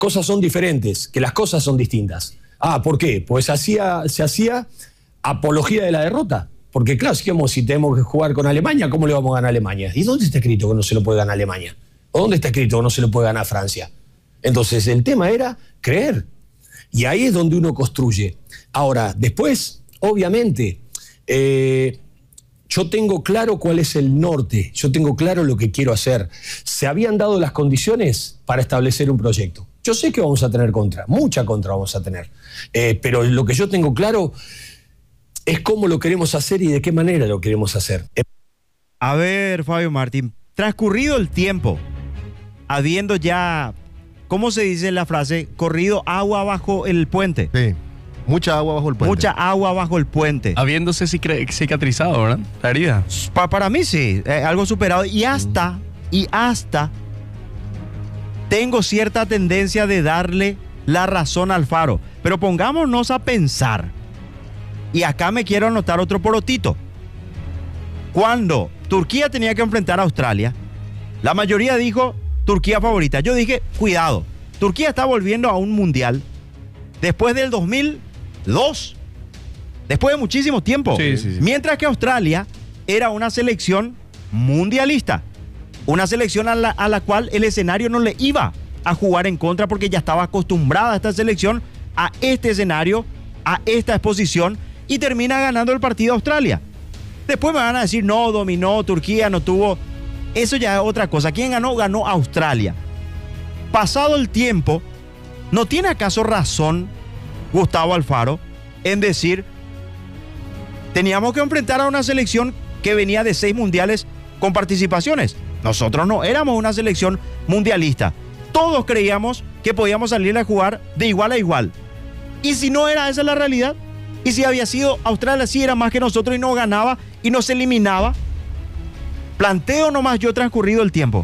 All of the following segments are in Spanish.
cosas son diferentes, que las cosas son distintas. ¿Por qué? Pues se hacía apología de la derrota. Porque claro, si tenemos que jugar con Alemania, ¿cómo le vamos a ganar a Alemania? ¿Y dónde está escrito que no se lo puede ganar a Alemania? ¿O dónde está escrito que no se lo puede ganar a Francia? Entonces el tema era creer. Y ahí es donde uno construye. Ahora, después, obviamente, yo tengo claro cuál es el norte, yo tengo claro lo que quiero hacer. Se habían dado las condiciones para establecer un proyecto. Yo sé que vamos a tener mucha contra vamos a tener. Pero lo que yo tengo claro es cómo lo queremos hacer y de qué manera lo queremos hacer. A ver, Fabio Martín, transcurrido el tiempo, habiendo ya, ¿cómo se dice la frase? Corrido agua bajo el puente. Sí, mucha agua bajo el puente. Mucha agua bajo el puente. Habiéndose cicatrizado, ¿verdad? La herida. Para mí sí, algo superado. Y hasta tengo cierta tendencia de darle la razón a Alfaro. Pero pongámonos a pensar. Y acá me quiero anotar otro porotito. Cuando Turquía tenía que enfrentar a Australia, la mayoría dijo Turquía favorita. Yo dije, cuidado, Turquía está volviendo a un mundial después del 2002. Después de muchísimo tiempo. Sí. Mientras que Australia era una selección mundialista. Una selección a la cual el escenario no le iba a jugar en contra porque ya estaba acostumbrada a esta selección, a este escenario, a esta exposición, y termina ganando el partido Australia. Después me van a decir, no, dominó, Turquía no tuvo. Eso ya es otra cosa. ¿Quién ganó? Ganó Australia. Pasado el tiempo, ¿no tiene acaso razón Gustavo Alfaro en decir, teníamos que enfrentar a una selección que venía de 6 mundiales con participaciones? Nosotros no éramos una selección mundialista. Todos creíamos que podíamos salir a jugar de igual a igual. ¿Y si no era esa la realidad? ¿Y si había sido Australia, sí era más que nosotros y no ganaba y nos eliminaba? Planteo nomás yo transcurrido el tiempo.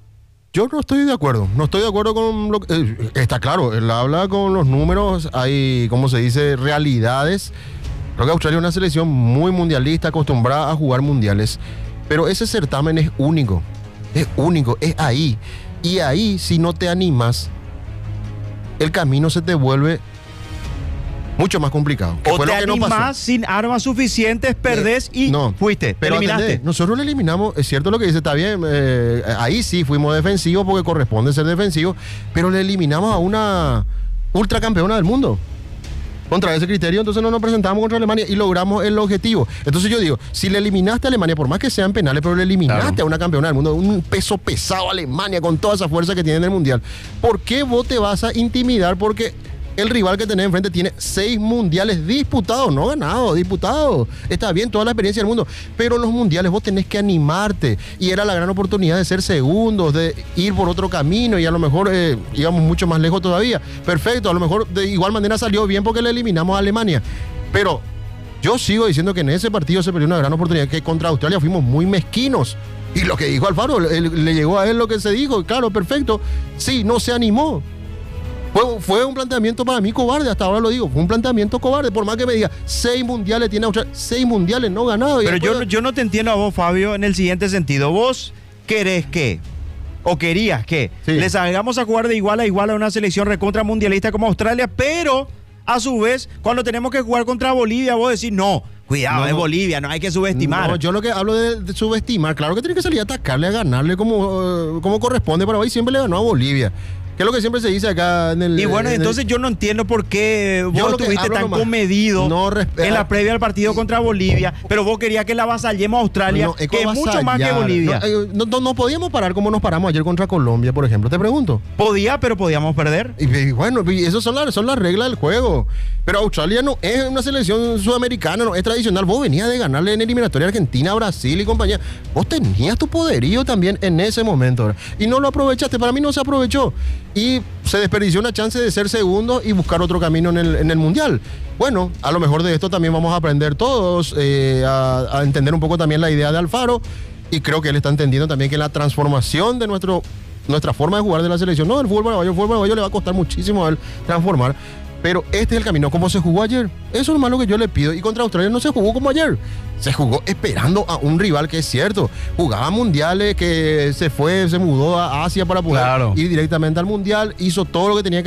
Yo no estoy de acuerdo. No estoy de acuerdo con lo que... está claro, él habla con los números, hay, ¿cómo se dice?, realidades. Creo que Australia es una selección muy mundialista, acostumbrada a jugar mundiales. Pero ese certamen es único, es ahí. Y ahí, si no te animas, el camino se te vuelve mucho más complicado. O te animás sin armas suficientes, perdés y fuiste, pero eliminaste. Nosotros le eliminamos, es cierto lo que dice, está bien, ahí sí fuimos defensivos porque corresponde ser defensivos, pero le eliminamos a una ultracampeona del mundo. Contra ese criterio, entonces no nos presentamos contra Alemania y logramos el objetivo. Entonces yo digo, si le eliminaste a Alemania, por más que sean penales, pero le eliminaste a una campeona del mundo, un peso pesado a Alemania con toda esa fuerza que tiene en el Mundial, ¿por qué vos te vas a intimidar? Porque el rival que tenés enfrente tiene 6 mundiales disputados, no ganados, disputados. Está bien, toda la experiencia del mundo, pero en los mundiales vos tenés que animarte. Y era la gran oportunidad de ser segundos, de ir por otro camino y a lo mejor íbamos mucho más lejos todavía. Perfecto, a lo mejor de igual manera salió bien porque le eliminamos a Alemania. Pero yo sigo diciendo que en ese partido se perdió una gran oportunidad, que contra Australia fuimos muy mezquinos. Y lo que dijo Alfaro, le llegó a él lo que se dijo, claro, perfecto. Sí, no se animó. Fue un planteamiento para mí cobarde, hasta ahora lo digo, fue un planteamiento cobarde, por más que me diga, 6 mundiales tiene Australia, 6 mundiales no ganados. Pero yo no te entiendo a vos, Fabio, en el siguiente sentido. ¿Vos querés que, o querías que, le salgamos a jugar de igual a igual a una selección recontra mundialista como Australia, pero a su vez, cuando tenemos que jugar contra Bolivia, vos decís, no, cuidado, es Bolivia, no hay que subestimar? No, yo lo que hablo de subestimar, claro que tiene que salir a atacarle, a ganarle como corresponde. Paraguay siempre le ganó a Bolivia, que es lo que siempre se dice acá en el... Y bueno, entonces yo no entiendo por qué vos estuviste tan comedido en la previa al partido contra Bolivia, pero vos querías que la avasallemos a Australia, que es mucho más que Bolivia. No podíamos parar como nos paramos ayer contra Colombia, por ejemplo, te pregunto. Podía, pero podíamos perder. Y bueno, esas son las reglas del juego. Pero Australia no es una selección sudamericana, no es tradicional. Vos venías de ganarle en eliminatoria a Argentina, Brasil y compañía. Vos tenías tu poderío también en ese momento, ¿verdad? Y no lo aprovechaste. Para mí no se aprovechó. Y se desperdició una chance de ser segundo y buscar otro camino en el Mundial. Bueno, a lo mejor de esto también vamos a aprender todos, a entender un poco también la idea de Alfaro, y creo que él está entendiendo también que la transformación de nuestra forma de jugar de la selección, no, el fútbol paraguayo le va a costar muchísimo a él transformar, Pero este es el camino, como se jugó ayer. Eso es lo malo que yo le pido. Y contra Australia no se jugó como ayer. Se jugó esperando a un rival que es cierto. Jugaba mundiales, que se mudó a Asia para poder ir directamente al mundial. Hizo todo lo que tenía que